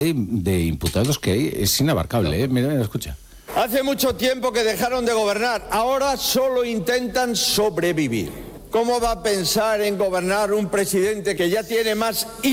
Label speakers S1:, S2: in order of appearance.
S1: de imputados que hay es inabarcable, ¿eh? Mira, escucha.
S2: Hace mucho tiempo que dejaron de gobernar, ahora solo intentan sobrevivir. ¿Cómo va a pensar en gobernar un presidente que ya tiene más